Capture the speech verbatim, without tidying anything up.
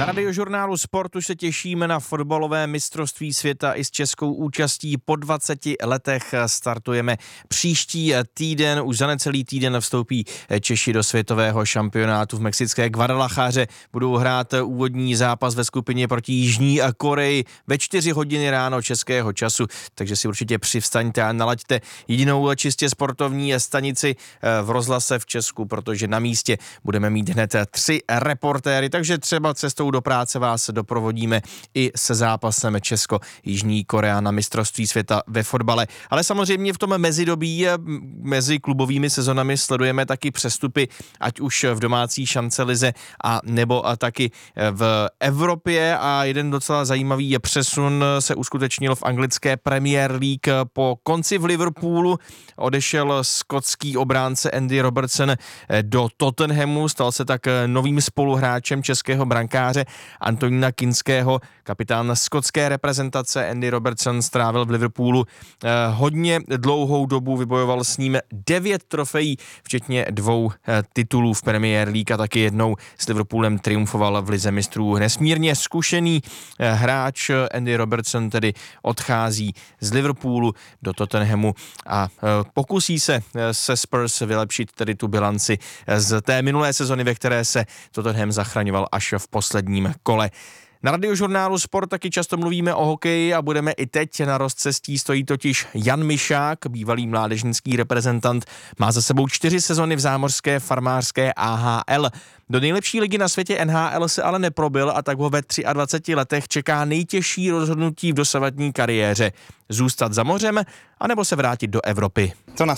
Na Radiožurnálu Sport už se těšíme na fotbalové mistrovství světa i s českou účastí. Po dvaceti letech startujeme příští týden. Už za necelý týden vstoupí Češi do světového šampionátu v mexické Guadalajáře. Budou hrát úvodní zápas ve skupině proti Jižní Koreji ve čtyři hodiny ráno českého času, takže si určitě přivstaňte a nalaďte jedinou čistě sportovní stanici v rozhlase v Česku, protože na místě budeme mít hned tři reportéry, takže třeba cestou do práce vás doprovodíme i se zápasem Česko-Jižní Korea na mistrovství světa ve fotbale. Ale samozřejmě v tom mezidobí mezi klubovými sezonami sledujeme taky přestupy, ať už v domácí šancelize a nebo a taky v Evropě, a jeden docela zajímavý přesun se uskutečnil v anglické Premier League. Po konci v Liverpoolu odešel skotský obránce Andy Robertson do Tottenhamu, stal se tak novým spoluhráčem českého brankáře Antonína Kinského. Kapitán skotské reprezentace Andy Robertson strávil v Liverpoolu eh, hodně dlouhou dobu, vybojoval s ním devět trofejí, včetně dvou eh, titulů v Premier League, a taky jednou s Liverpoolem triumfoval v lize mistrů. Nesmírně zkušený eh, hráč Andy Robertson tedy odchází z Liverpoolu do Tottenhamu a eh, pokusí se eh, se Spurs vylepšit tedy tu bilanci eh, z té minulé sezony, ve které se Tottenham zachraňoval až v posledním kole. Na Radiožurnálu Sport taky často mluvíme o hokeji a budeme i teď na rozcestí. Stojí totiž Jan Mišák, bývalý mládežnický reprezentant, má za sebou čtyři sezony v zámořské farmářské A H L. Do nejlepší ligy na světě N H L se ale neprobil a tak ho ve dvaceti třech letech čeká nejtěžší rozhodnutí v dosavadní kariéře. Zůstat za mořem, anebo se vrátit do Evropy. Co